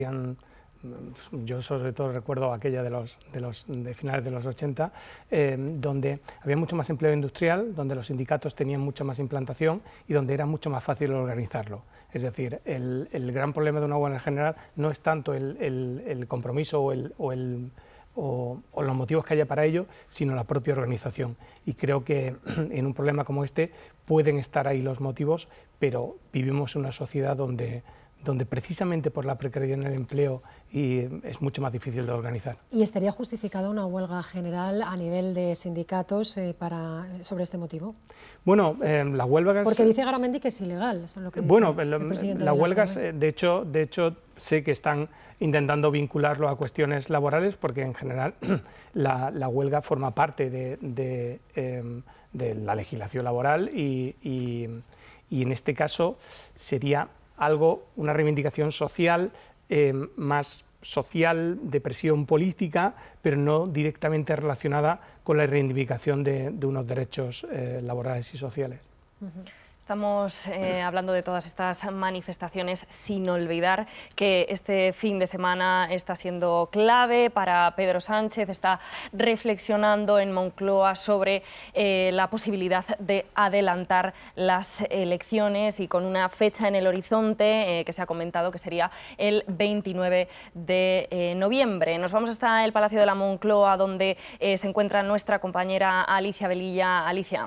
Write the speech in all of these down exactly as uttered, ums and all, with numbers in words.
Yo sobre todo recuerdo aquella de los de los de finales de los ochenta, eh, donde había mucho más empleo industrial, donde los sindicatos tenían mucha más implantación y donde era mucho más fácil organizarlo. Es decir, el, el gran problema de una huelga en general no es tanto el, el, el compromiso o, el, o, el, o, o los motivos que haya para ello, sino la propia organización. Y creo que en un problema como este pueden estar ahí los motivos, pero vivimos en una sociedad donde donde precisamente por la precariedad en el empleo y es mucho más difícil de organizar. ¿Y estaría justificada una huelga general a nivel de sindicatos eh, para, sobre este motivo? Bueno, eh, las huelgas... Porque dice Garamendi que es ilegal, eso es lo que dice bueno, el presidente las de la huelgas, C N V. de hecho, de hecho, sé que están intentando vincularlo a cuestiones laborales, porque en general la, la huelga forma parte de, de, eh, de la legislación laboral y, y, y en este caso sería algo, una reivindicación social, eh, más social, de presión política, pero no directamente relacionada con la reivindicación de, de unos derechos eh, laborales y sociales. Uh-huh. Estamos eh, hablando de todas estas manifestaciones sin olvidar que este fin de semana está siendo clave para Pedro Sánchez, está reflexionando en Moncloa sobre eh, la posibilidad de adelantar las elecciones y con una fecha en el horizonte eh, que se ha comentado que sería el veintinueve de noviembre. Nos vamos hasta el Palacio de la Moncloa donde eh, se encuentra nuestra compañera Alicia Velilla. Alicia.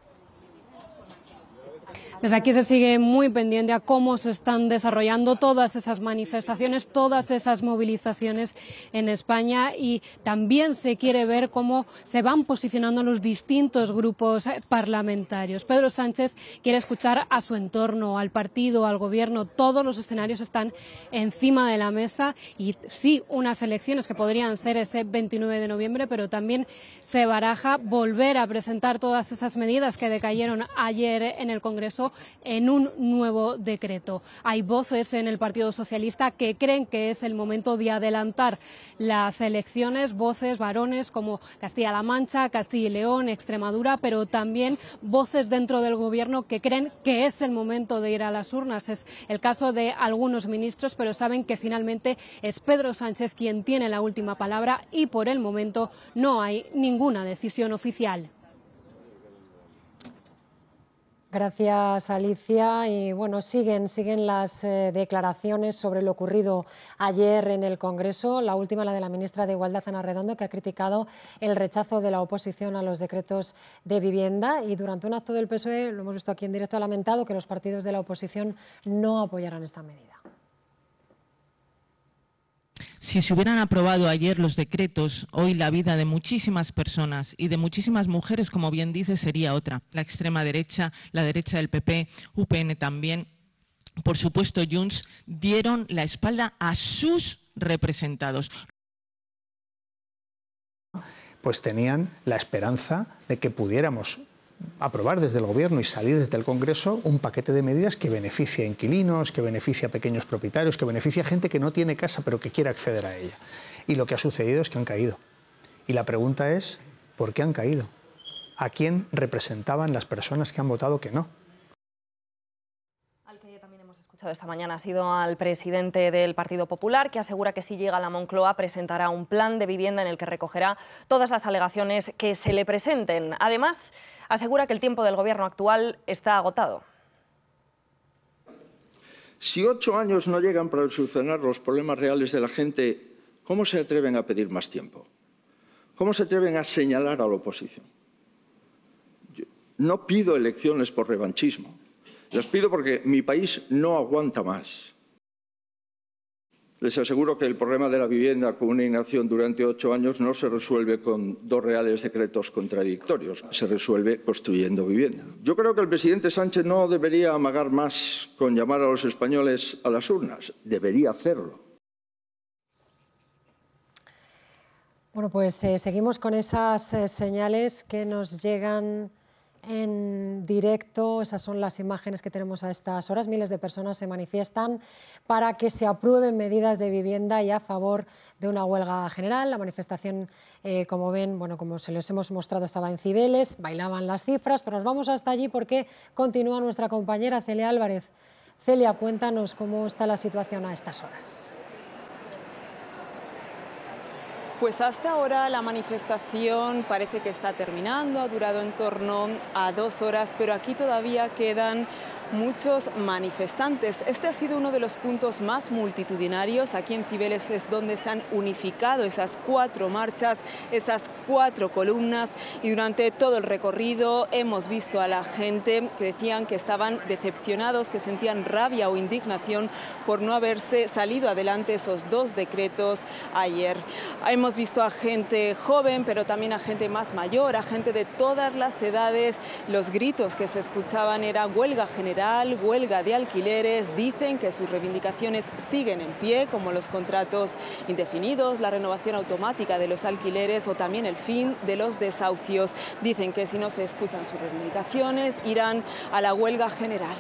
Desde aquí se sigue muy pendiente a cómo se están desarrollando todas esas manifestaciones, todas esas movilizaciones en España y también se quiere ver cómo se van posicionando los distintos grupos parlamentarios. Pedro Sánchez quiere escuchar a su entorno, al partido, al gobierno. Todos los escenarios están encima de la mesa y sí, unas elecciones que podrían ser ese veintinueve de noviembre, pero también se baraja volver a presentar todas esas medidas que decayeron ayer en el Congreso en un nuevo decreto. Hay voces en el Partido Socialista que creen que es el momento de adelantar las elecciones, voces, varones como Castilla-La Mancha, Castilla y León, Extremadura, pero también voces dentro del Gobierno que creen que es el momento de ir a las urnas. Es el caso de algunos ministros, pero saben que finalmente es Pedro Sánchez quien tiene la última palabra y por el momento no hay ninguna decisión oficial. Gracias, Alicia. Y bueno, siguen, siguen las eh, declaraciones sobre lo ocurrido ayer en el Congreso. La última, la de la ministra de Igualdad, Ana Redondo, que ha criticado el rechazo de la oposición a los decretos de vivienda. Y durante un acto del P S O E, lo hemos visto aquí en directo, ha lamentado que los partidos de la oposición no apoyaran esta medida. Si se hubieran aprobado ayer los decretos, hoy la vida de muchísimas personas y de muchísimas mujeres, como bien dice, sería otra. La extrema derecha, la derecha del P P, U P N también, por supuesto Junts, dieron la espalda a sus representados. Pues tenían la esperanza de que pudiéramos aprobar desde el Gobierno y salir desde el Congreso un paquete de medidas que beneficie a inquilinos, que beneficie a pequeños propietarios, que beneficie a gente que no tiene casa pero que quiere acceder a ella. Y lo que ha sucedido es que han caído. Y la pregunta es, ¿por qué han caído? ¿A quién representaban las personas que han votado que no? Esta mañana ha sido al presidente del Partido Popular, que asegura que si llega a la Moncloa presentará un plan de vivienda en el que recogerá todas las alegaciones que se le presenten. Además, asegura que el tiempo del gobierno actual está agotado. Si ocho años no llegan para solucionar los problemas reales de la gente, ¿cómo se atreven a pedir más tiempo? ¿Cómo se atreven a señalar a la oposición? Yo no pido elecciones por revanchismo. Las pido porque mi país no aguanta más. Les aseguro que el problema de la vivienda con una inacción durante ocho años no se resuelve con dos reales decretos contradictorios, se resuelve construyendo vivienda. Yo creo que el presidente Sánchez no debería amagar más con llamar a los españoles a las urnas, debería hacerlo. Bueno, pues eh, seguimos con esas eh, señales que nos llegan en directo. Esas son las imágenes que tenemos a estas horas. Miles de personas se manifiestan para que se aprueben medidas de vivienda y a favor de una huelga general. La manifestación, eh, como ven, bueno, como se les hemos mostrado, estaba en Cibeles, bailaban las cifras, pero nos vamos hasta allí porque continúa nuestra compañera Celia Álvarez. Celia, cuéntanos cómo está la situación a estas horas. Pues hasta ahora la manifestación parece que está terminando, ha durado en torno a dos horas, pero aquí todavía quedan muchos manifestantes. Este ha sido uno de los puntos más multitudinarios. Aquí en Cibeles es donde se han unificado esas cuatro marchas, esas cuatro columnas, y durante todo el recorrido hemos visto a la gente que decían que estaban decepcionados, que sentían rabia o indignación por no haberse salido adelante esos dos decretos ayer. Hemos visto a gente joven, pero también a gente más mayor, a gente de todas las edades. Los gritos que se escuchaban era huelga general, huelga de alquileres. Dicen que sus reivindicaciones siguen en pie, como los contratos indefinidos, la renovación automática de los alquileres o también el fin de los desahucios. Dicen que si no se escuchan sus reivindicaciones irán a la huelga general.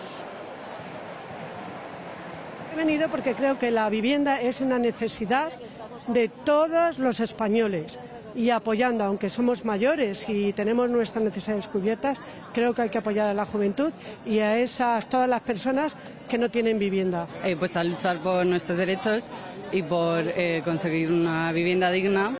He venido porque creo que la vivienda es una necesidad de todos los españoles. Y apoyando, aunque somos mayores y tenemos nuestras necesidades cubiertas, creo que hay que apoyar a la juventud y a esas todas las personas que no tienen vivienda. Eh, pues a luchar por nuestros derechos y por eh, conseguir una vivienda digna.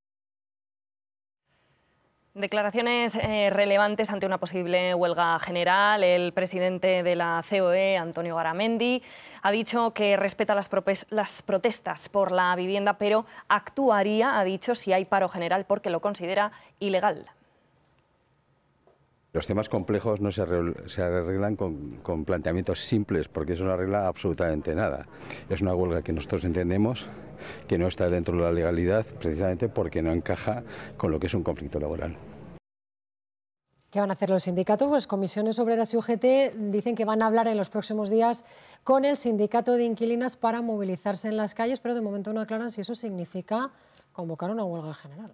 Declaraciones eh, relevantes ante una posible huelga general. El presidente de la C O E, Antonio Garamendi, ha dicho que respeta las, las protestas por la vivienda, pero actuaría, ha dicho, si hay paro general porque lo considera ilegal. Los temas complejos no se arreglan con, con planteamientos simples, porque eso no arregla absolutamente nada. Es una huelga que nosotros entendemos que no está dentro de la legalidad, precisamente porque no encaja con lo que es un conflicto laboral. ¿Qué van a hacer los sindicatos? Pues Comisiones Obreras y U G T dicen que van a hablar en los próximos días con el sindicato de inquilinas para movilizarse en las calles, pero de momento no aclaran si eso significa convocar una huelga general.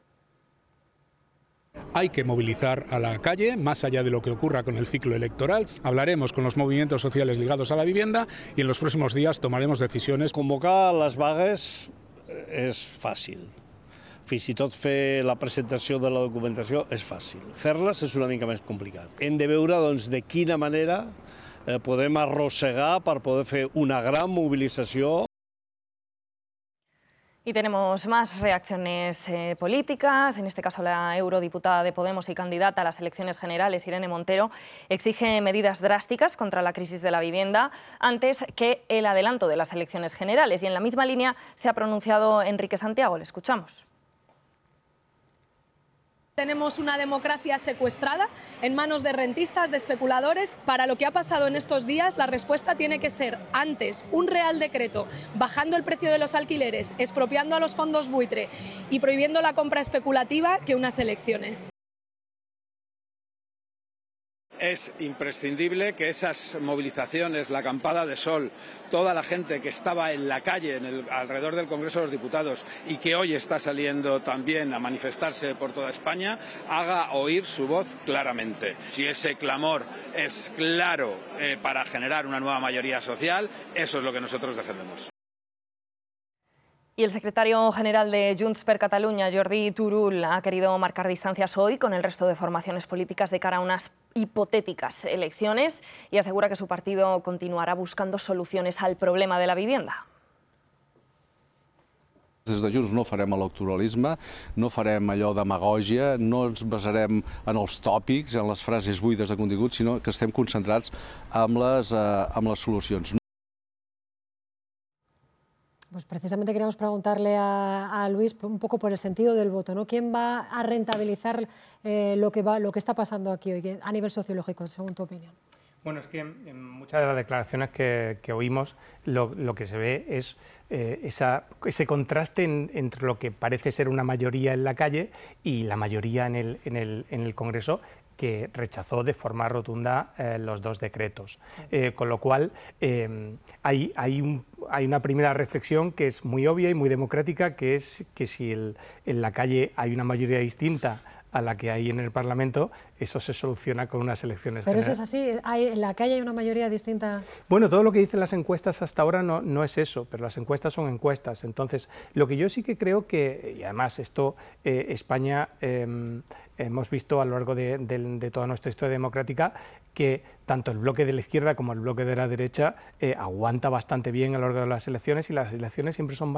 Hay que movilizar a la calle, más allá de lo que ocurra con el ciclo electoral. Hablaremos con los movimientos sociales ligados a la vivienda y en los próximos días tomaremos decisiones. Convocar les vagues és fàcil. Fins i tot fer la presentació de la documentació és fàcil. Fer-les és una mica més complicat. Hem de veure doncs, de quina manera eh, podem arrossegar per poder fer una gran mobilització. Y tenemos más reacciones eh, políticas. En este caso, la eurodiputada de Podemos y candidata a las elecciones generales, Irene Montero, exige medidas drásticas contra la crisis de la vivienda antes que el adelanto de las elecciones generales. Y en la misma línea se ha pronunciado Enrique Santiago. Le escuchamos. Tenemos una democracia secuestrada en manos de rentistas, de especuladores. Para lo que ha pasado en estos días, la respuesta tiene que ser antes un real decreto bajando el precio de los alquileres, expropiando a los fondos buitre y prohibiendo la compra especulativa que unas elecciones. Es imprescindible que esas movilizaciones, la acampada de sol, toda la gente que estaba en la calle en el, alrededor del Congreso de los Diputados y que hoy está saliendo también a manifestarse por toda España, haga oír su voz claramente. Si ese clamor es claro eh, para generar una nueva mayoría social, eso es lo que nosotros defendemos. Y el secretario general de Junts per Catalunya, Jordi Turull, ha querido marcar distancias hoy con el resto de formaciones políticas de cara a unas hipotéticas elecciones y asegura que su partido continuará buscando soluciones al problema de la vivienda. Des de Junts no farem electoralisme, no farem allò de demagògia, no ens basarem en els tòpics, en les frases buides de contingut, sinó que estem concentrats en les, eh, en les solucions. Pues precisamente queríamos preguntarle a, a Luis un poco por el sentido del voto, ¿no? ¿Quién va a rentabilizar eh, lo, que va, lo que está pasando aquí hoy a nivel sociológico, según tu opinión? Bueno, es que en muchas de las declaraciones que, que oímos lo, lo que se ve es eh, esa, ese contraste en, entre lo que parece ser una mayoría en la calle y la mayoría en el, en el, en el Congreso, que rechazó de forma rotunda eh, los dos decretos. Eh, con lo cual, eh, hay, hay, un, hay una primera reflexión que es muy obvia y muy democrática, que es que si el, en la calle hay una mayoría distinta a la que hay en el Parlamento, eso se soluciona con unas elecciones Pero generales. eso es así, hay, en la calle hay una mayoría distinta. Bueno, todo lo que dicen las encuestas hasta ahora no, no es eso, pero las encuestas son encuestas. Entonces, lo que yo sí que creo que, y además esto eh, España eh, hemos visto a lo largo de, de, de toda nuestra historia democrática, que tanto el bloque de la izquierda como el bloque de la derecha eh, aguanta bastante bien a lo largo de las elecciones, y las elecciones siempre son